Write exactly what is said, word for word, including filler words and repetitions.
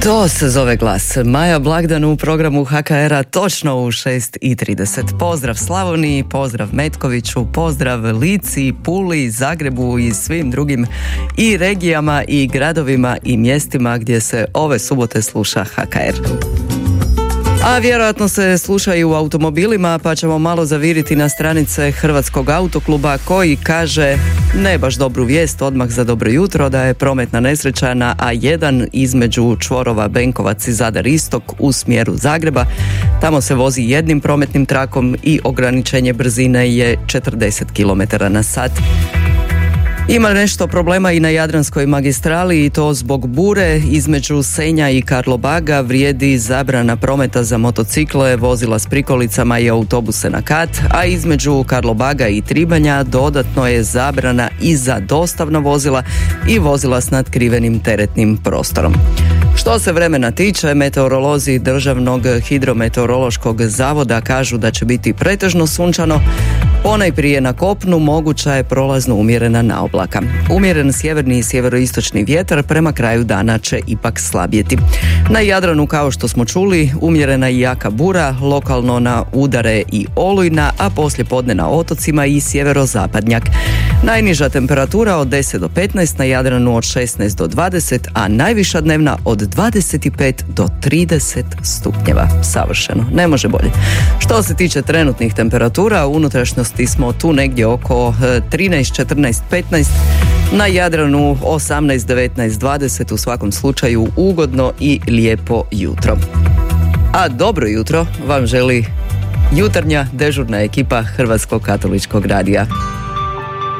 To se zove glas. Maja Blagdan u programu H K R-a točno u šest i trideset. Pozdrav Slavoniji, pozdrav Metkoviću, pozdrav Lici, Puli, Zagrebu i svim drugim i regijama i gradovima i mjestima gdje se ove subote sluša H K R. A vjerojatno se slušaju u automobilima, pa ćemo malo zaviriti na stranice Hrvatskog autokluba koji kaže ne baš dobru vijest odmah za dobro jutro, da je prometna nesreća na A jedan između čvorova Benkovac i Zadar Istok u smjeru Zagreba. Tamo se vozi jednim prometnim trakom i ograničenje brzine je četrdeset kilometara na sat. Ima nešto problema i na Jadranskoj magistrali i to zbog bure. Između Senja i Karlobaga vrijedi zabrana prometa za motocikle, vozila s prikolicama i autobuse na kat, a između Karlobaga i Tribanja dodatno je zabrana i za dostavna vozila i vozila s nadkrivenim teretnim prostorom. Što se vremena tiče, meteorolozi Državnog hidrometeorološkog zavoda kažu da će biti pretežno sunčano. Ponajprije na kopnu moguća je prolazno umjerena naoblaka. Umjeren sjeverni i sjeveroistočni vjetar prema kraju dana će ipak slabjeti. Na Jadranu, kao što smo čuli, umjerena i jaka bura, lokalno na udare i olujna, a poslije podne na otocima i sjeverozapadnjak. Najniža temperatura od deset do petnaest, na Jadranu od šesnaest do dvadeset, a najviša dnevna od dvadeset pet do trideset stupnjeva. Savršeno, ne može bolje. Što se tiče trenutnih temperatura, u unutrašnjosti smo tu negdje oko trinaest, četrnaest, petnaest, na Jadranu osamnaest, devetnaest, dvadeset, u svakom slučaju ugodno i lijepo jutro. A dobro jutro vam želi jutarnja dežurna ekipa Hrvatskog katoličkog radija.